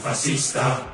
Fascista.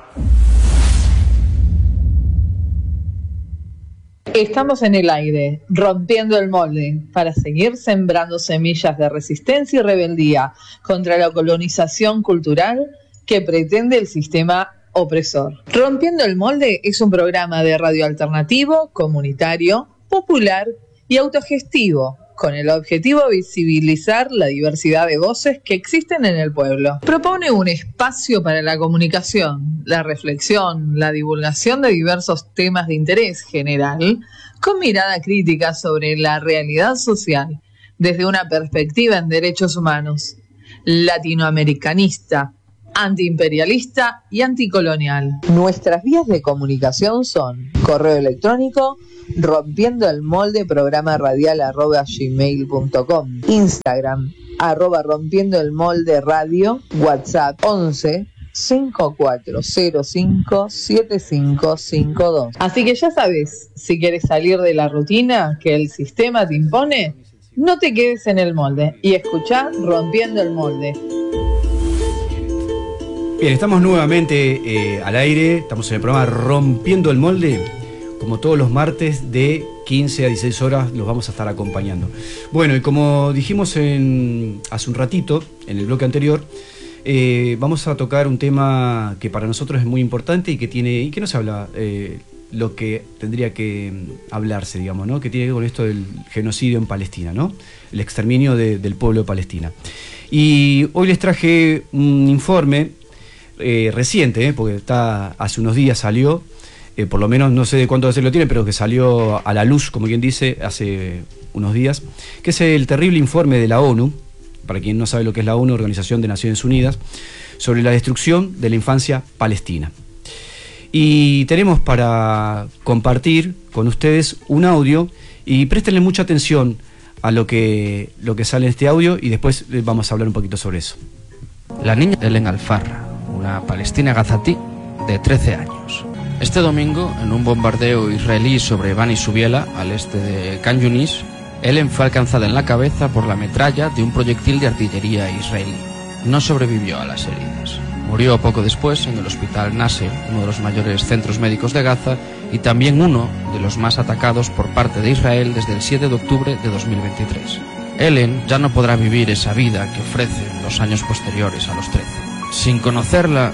Estamos en el aire, rompiendo el molde, para seguir sembrando semillas de resistencia y rebeldía contra la colonización cultural que pretende el sistema opresor. Rompiendo el molde es un programa de radio alternativo, comunitario, popular y autogestivo, con el objetivo de visibilizar la diversidad de voces que existen en el pueblo. Propone un espacio para la comunicación, la reflexión, la divulgación de diversos temas de interés general, con mirada crítica sobre la realidad social, desde una perspectiva en derechos humanos, latinoamericanista, antiimperialista y anticolonial. Nuestras vías de comunicación son correo electrónico rompiendo el molde programa radial @gmail.com, Instagram @rompiendo el molde radio, WhatsApp 11 5405 7552. Así que ya sabes, si quieres salir de la rutina que el sistema te impone, no te quedes en el molde y escuchá Rompiendo el Molde. Bien, estamos nuevamente al aire, estamos en el programa Rompiendo el Molde, como todos los martes de 15 a 16 horas los vamos a estar acompañando. Bueno, y como dijimos hace un ratito, en el bloque anterior, vamos a tocar un tema que para nosotros es muy importante y que no se habla lo que tendría que hablarse, digamos, ¿no? Que tiene que ver con esto del genocidio en Palestina, ¿no? El exterminio del pueblo de Palestina. Y hoy les traje un informe reciente, porque hace unos días salió, por lo menos no sé de cuánto veces lo tiene, pero que salió a la luz, como quien dice, hace unos días, que es el terrible informe de la ONU, para quien no sabe lo que es la ONU, Organización de Naciones Unidas, sobre la destrucción de la infancia palestina. Y tenemos para compartir con ustedes un audio, y préstenle mucha atención a lo que sale en este audio, y después vamos a hablar un poquito sobre eso. La niña Helen Al-Farra, una palestina gazatí de 13 años. Este domingo, en un bombardeo israelí sobre Bani Subiela, al este de Khan Yunis, Helen fue alcanzada en la cabeza por la metralla de un proyectil de artillería israelí. No sobrevivió a las heridas. Murió poco después en el hospital Nasser, uno de los mayores centros médicos de Gaza, y también uno de los más atacados por parte de Israel desde el 7 de octubre de 2023. Helen ya no podrá vivir esa vida que ofrecen los años posteriores a los 13. Sin conocerla,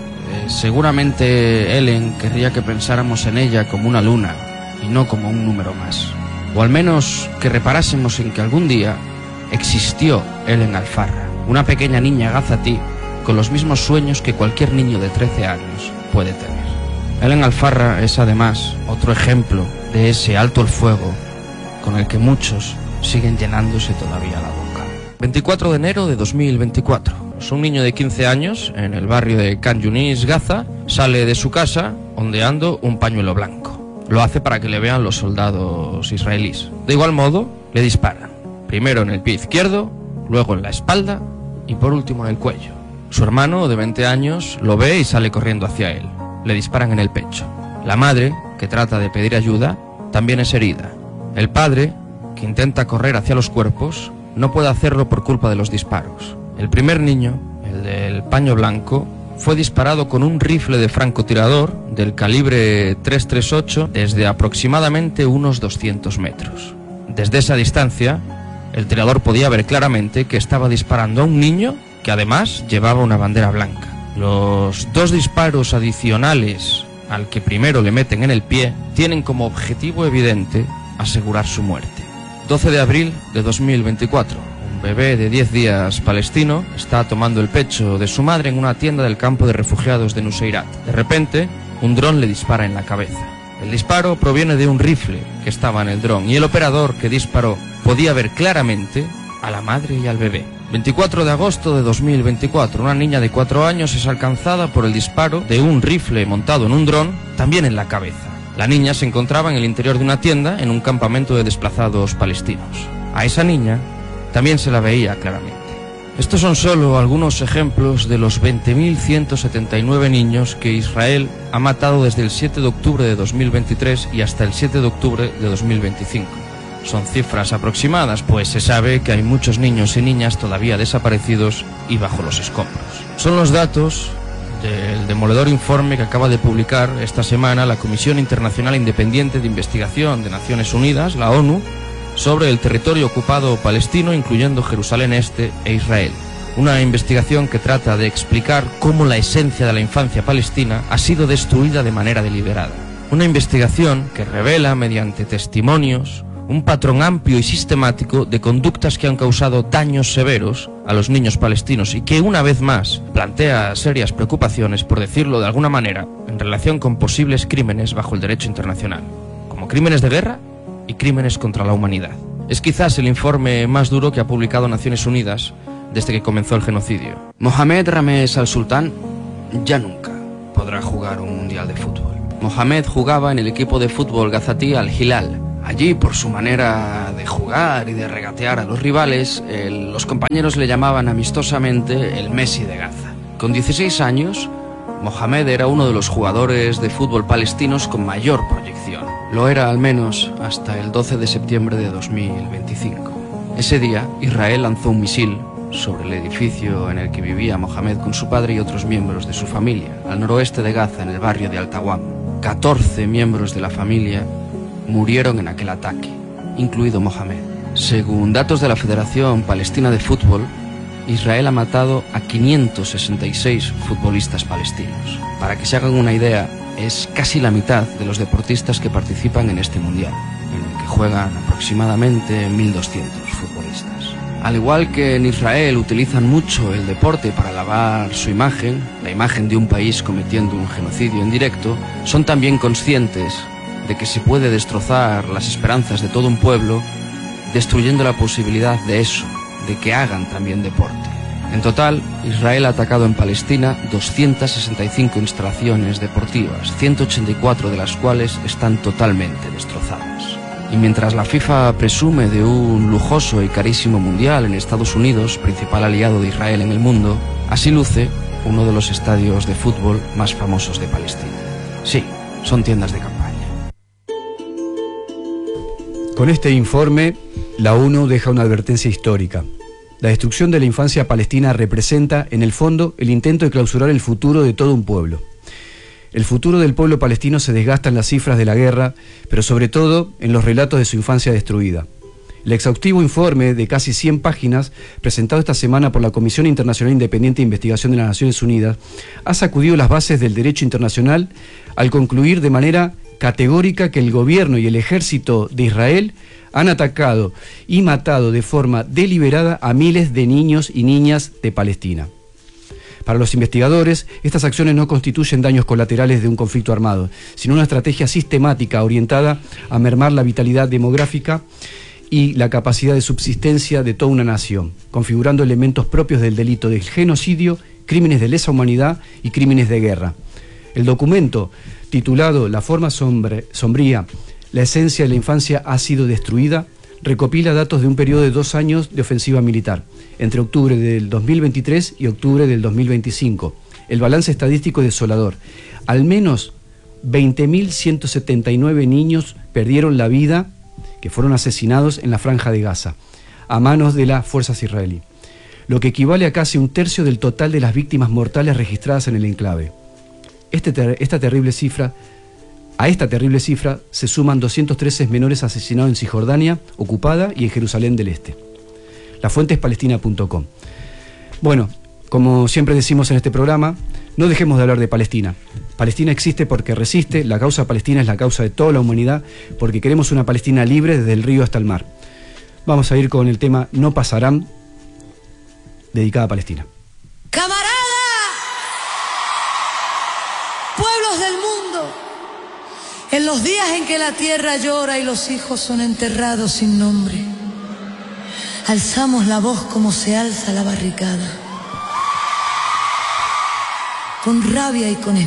seguramente Helen querría que pensáramos en ella como una luna y no como un número más. O al menos que reparásemos en que algún día existió Helen Al-Farra, una pequeña niña gazatí con los mismos sueños que cualquier niño de 13 años puede tener. Helen Al-Farra es además otro ejemplo de ese alto el fuego con el que muchos siguen llenándose todavía la boca. 24 de enero de 2024. Un niño de 15 años en el barrio de Khan Yunis, Gaza, sale de su casa ondeando un pañuelo blanco. Lo hace para que le vean los soldados israelíes. De igual modo, le disparan. Primero en el pie izquierdo, luego en la espalda y por último en el cuello. Su hermano, de 20 años, lo ve y sale corriendo hacia él. Le disparan en el pecho. La madre, que trata de pedir ayuda, también es herida. El padre, que intenta correr hacia los cuerpos, no puede hacerlo por culpa de los disparos. El primer niño, el del paño blanco, fue disparado con un rifle de francotirador del calibre .338 desde aproximadamente unos 200 metros. Desde esa distancia, el tirador podía ver claramente que estaba disparando a un niño que además llevaba una bandera blanca. Los dos disparos adicionales al que primero le meten en el pie tienen como objetivo evidente asegurar su muerte. 12 de abril de 2024. Un bebé de 10 días palestino está tomando el pecho de su madre en una tienda del campo de refugiados de Nuseirat. De repente, un dron le dispara en la cabeza. El disparo proviene de un rifle que estaba en el dron y el operador que disparó podía ver claramente a la madre y al bebé. 24 de agosto de 2024, una niña de 4 años es alcanzada por el disparo de un rifle montado en un dron, también en la cabeza. La niña se encontraba en el interior de una tienda en un campamento de desplazados palestinos. A esa niña también se la veía claramente. Estos son solo algunos ejemplos de los 20.179 niños que Israel ha matado desde el 7 de octubre de 2023 y hasta el 7 de octubre de 2025. Son cifras aproximadas, pues se sabe que hay muchos niños y niñas todavía desaparecidos y bajo los escombros. Son los datos del demoledor informe que acaba de publicar esta semana la Comisión Internacional Independiente de Investigación de Naciones Unidas, la ONU, sobre el territorio ocupado palestino, incluyendo Jerusalén Este e Israel. Una investigación que trata de explicar cómo la esencia de la infancia palestina ha sido destruida de manera deliberada. Una investigación que revela, mediante testimonios, un patrón amplio y sistemático de conductas que han causado daños severos a los niños palestinos y que, una vez más, plantea serias preocupaciones, por decirlo de alguna manera, en relación con posibles crímenes bajo el derecho internacional, como crímenes de guerra y crímenes contra la humanidad. Es quizás el informe más duro que ha publicado Naciones Unidas desde que comenzó el genocidio. Mohamed Rames al-Sultán ya nunca podrá jugar un mundial de fútbol. Mohamed jugaba en el equipo de fútbol gazatí Al-Hilal. Allí, por su manera de jugar y de regatear a los rivales, los compañeros le llamaban amistosamente el Messi de Gaza. Con 16 años, Mohamed era uno de los jugadores de fútbol palestinos con mayor proyección. Lo era al menos hasta el 12 de septiembre de 2025. Ese día, Israel lanzó un misil sobre el edificio en el que vivía Mohamed con su padre y otros miembros de su familia, al noroeste de Gaza, en el barrio de Al-Tawam. 14 miembros de la familia murieron en aquel ataque, incluido Mohamed. Según datos de la Federación Palestina de Fútbol, Israel ha matado a 566 futbolistas palestinos. Para que se hagan una idea, es casi la mitad de los deportistas que participan en este mundial, en el que juegan aproximadamente 1.200 futbolistas. Al igual que en Israel utilizan mucho el deporte para lavar su imagen, la imagen de un país cometiendo un genocidio en directo, son también conscientes de que se puede destrozar las esperanzas de todo un pueblo destruyendo la posibilidad de eso, de que hagan también deporte. En total, Israel ha atacado en Palestina 265 instalaciones deportivas, 184 de las cuales están totalmente destrozadas. Y mientras la FIFA presume de un lujoso y carísimo mundial en Estados Unidos, principal aliado de Israel en el mundo, así luce uno de los estadios de fútbol más famosos de Palestina. Sí, son tiendas de campaña. Con este informe, la ONU deja una advertencia histórica. La destrucción de la infancia palestina representa, en el fondo, el intento de clausurar el futuro de todo un pueblo. El futuro del pueblo palestino se desgasta en las cifras de la guerra, pero sobre todo en los relatos de su infancia destruida. El exhaustivo informe de casi 100 páginas, presentado esta semana por la Comisión Internacional Independiente de Investigación de las Naciones Unidas, ha sacudido las bases del derecho internacional al concluir de manera categórica que el gobierno y el ejército de Israel han atacado y matado de forma deliberada a miles de niños y niñas de Palestina. Para los investigadores, estas acciones no constituyen daños colaterales de un conflicto armado, sino una estrategia sistemática orientada a mermar la vitalidad demográfica y la capacidad de subsistencia de toda una nación, configurando elementos propios del delito de genocidio, crímenes de lesa humanidad y crímenes de guerra. El documento, titulado La forma sombría, la esencia de la infancia ha sido destruida, recopila datos de un periodo de 2 años de ofensiva militar, entre octubre del 2023 y octubre del 2025. El balance estadístico es desolador. Al menos 20.179 niños perdieron la vida, que fueron asesinados en la Franja de Gaza, a manos de las fuerzas israelíes, lo que equivale a casi 1/3 del total de las víctimas mortales registradas en el enclave. A esta terrible cifra se suman 213 menores asesinados en Cisjordania ocupada y en Jerusalén del Este. La fuente es palestina.com. Bueno, como siempre decimos en este programa, no dejemos de hablar de Palestina. Palestina existe porque resiste, la causa palestina es la causa de toda la humanidad, porque queremos una Palestina libre desde el río hasta el mar. Vamos a ir con el tema No pasarán, dedicada a Palestina. ¡Camarada! ¡Pueblos del mundo! En los días en que la tierra llora y los hijos son enterrados sin nombre, alzamos la voz como se alza la barricada, con rabia y con